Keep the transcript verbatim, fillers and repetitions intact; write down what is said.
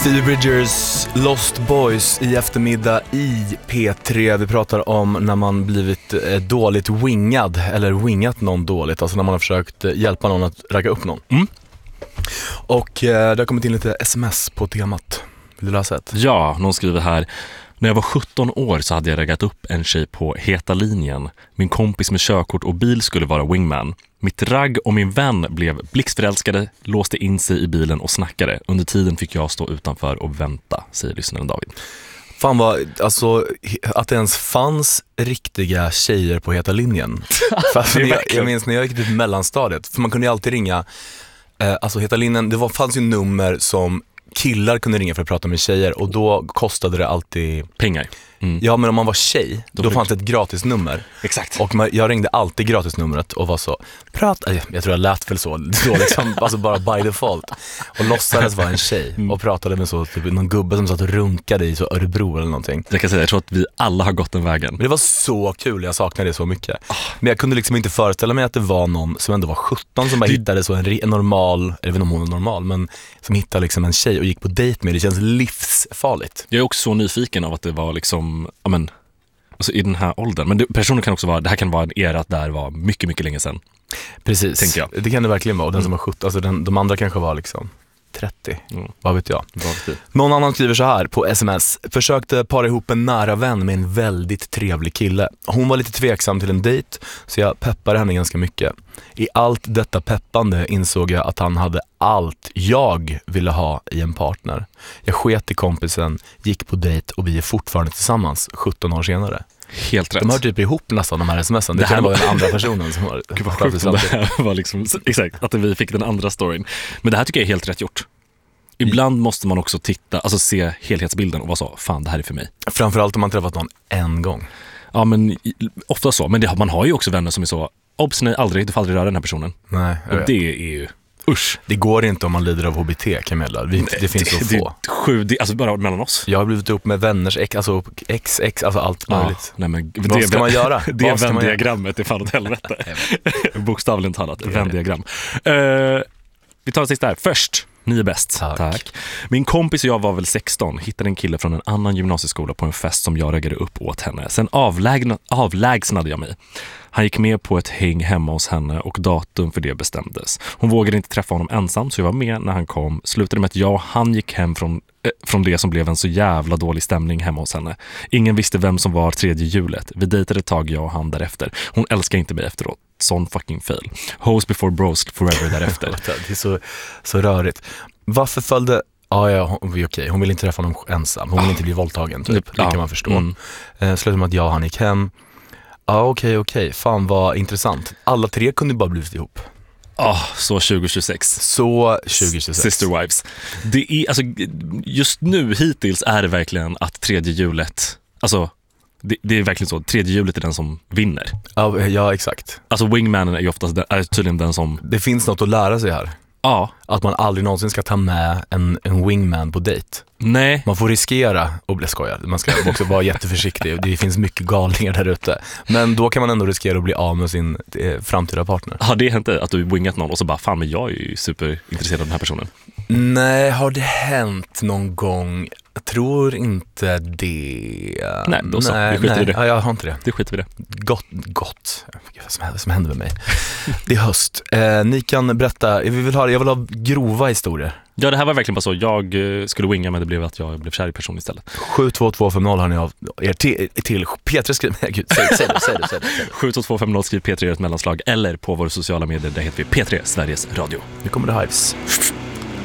Phoebe Bridgers, Lost Boys i eftermiddag i P tre. Vi pratar om när man blivit eh, dåligt wingad eller wingat någon dåligt. Alltså när man har försökt eh, hjälpa någon att ragga upp någon. Mm. Och eh, det har kommit in lite sms på temat. Vill du läsa ett? Ja, någon skriver här: när jag var sjutton år så hade jag raggat upp en tjej på Heta linjen. Min kompis med körkort och bil skulle vara wingman. Mitt ragg och min vän blev blixtförälskade, låste in sig i bilen och snackade. Under tiden fick jag stå utanför och vänta, säger lyssnaren David. Fan vad, alltså att det ens fanns riktiga tjejer på Heta linjen. För alltså, jag, jag minns när jag gick till mellanstadiet, för man kunde ju alltid ringa, eh, alltså Heta linjen, det var, fanns ju nummer som killar kunde ringa för att prata med tjejer och då kostade det alltid pengar. Mm. Ja, men om man var tjej, då, då fanns det ett gratisnummer. Exakt. Och man, jag ringde alltid gratisnumret och var så, prata, jag tror jag lät väl så, så liksom, alltså bara by default. Och låtsades vara en tjej och pratade med så, typ, någon gubbe som satt och runkade i så Örebro eller någonting. Jag kan säga, jag tror att vi alla har gått den vägen. Men det var så kul, jag saknade det så mycket. Oh. Men jag kunde liksom inte föreställa mig att det var någon som ändå var sjutton som bara det... hittade så en, en normal, jag vet inte om hon är normal, men som hittade liksom en tjej och gick på dejt med. Det känns livsfarligt. Jag är också så nyfiken av att det var liksom ja, men, alltså i den här åldern. Men det, personen kan också vara, det här kan vara en era att det här var mycket, mycket länge sedan. Precis, tänker jag. Det kan det verkligen vara. Och den mm. som var sjutton, alltså den, de andra kanske var liksom trettio, mm. vad vet jag. Vad vet du? Någon annan skriver så här på sms: försökte para ihop en nära vän med en väldigt trevlig kille. Hon var lite tveksam till en dejt, så jag peppade henne ganska mycket. I allt detta peppande insåg jag att han hade allt jag ville ha i en partner. Jag sket i kompisen, gick på dejt och vi är fortfarande tillsammans sjutton år senare. Helt rätt. De har typ ihop nästan de här sms'en. Det, det kan var... vara den andra personen som har Gud vad sjukt om det här var liksom, exakt, att vi fick den andra storyn. Men det här tycker jag är helt rätt gjort. Ibland måste man också titta, alltså se helhetsbilden och vara så, fan det här är för mig. Framförallt om man träffat någon en gång. Ja, men ofta så. Men det, man har ju också vänner som är så, obs nej, aldrig, du får aldrig röra den här personen. Nej. Och det är ju, usch. Det går inte om man lider av H B T, Camilla. Vi, nej, det finns det, så det, få. Det, sju, det, alltså bara mellan oss. Jag har blivit upp med vänners ex, alltså ex, ex, alltså allt ja, möjligt. Nej, men, vad det, ska man göra? Det vändiagrammet är fan åt helvete. Bokstavligen talat, vändiagram. Uh, vi tar det sista här. Först, ni är bäst. Tack. Tack. Min kompis och jag var väl sexton, hittade en kille från en annan gymnasieskola på en fest som jag raggade upp åt henne. Sen avlägsna, avlägsnade jag mig. Han gick med på ett häng hemma hos henne och datum för det bestämdes. Hon vågade inte träffa honom ensam, så jag var med när han kom. Slutade med att jag och han gick hem från, äh, från det som blev en så jävla dålig stämning hemma hos henne. Ingen visste vem som var tredje hjulet. Vi dejtade ett tag, jag och han därefter. Hon älskar inte mig efteråt. Sån fucking fail. Hoes before bros forever därefter. Det är så, så rörigt. Varför följde... Ah, ja, hon, okej. Hon vill inte träffa någon ensam. Hon vill inte bli våldtagen, typ. Det kan man förstå. Mm. Eh, slutade med att jag och han gick hem. Ja, ah, okej, okej. Fan vad intressant. Alla tre kunde bara blivit ihop. Ja, oh, så tjugo tjugosex. Så tjugo tjugosex. Sister wives. Det är, alltså, just nu hittills är det verkligen att tredje hjulet, alltså det, det är verkligen så, tredje hjulet är den som vinner. Ja, ja exakt. Alltså wingmanen är ju oftast den, är tydligen den som... Det finns något att lära sig här. Ja. Att man aldrig någonsin ska ta med en, en wingman på dejt. Nej. Man får riskera, och bli skojar, man ska också vara jätteförsiktig. Det finns mycket galningar där ute. Men då kan man ändå riskera att bli av med sin eh, framtida partner. Har det hänt att du wingat någon och så bara, fan men jag är ju superintresserad av den här personen? Nej, har det hänt någon gång? Jag tror inte det. Nej, då så. Nej, vi skiter nej. i det. Ja, jag har inte det. Det skiter vi det. Gott, gott. Vad som, vad som händer med mig. Det är höst. Eh, ni kan berätta, jag vill ha, jag vill ha grova historier. Ja, det här var verkligen bara så. Jag skulle winga, men det blev att jag blev kär i person istället. sju två två fem noll har ni av er till, till P tre skriv. Nej, gud, säg, säg det, säg det, säg det. sju två två fem noll skriv P tre gör ett mellanslag eller på våra sociala medier, där heter vi P tre Sveriges Radio. Nu kommer det Hives.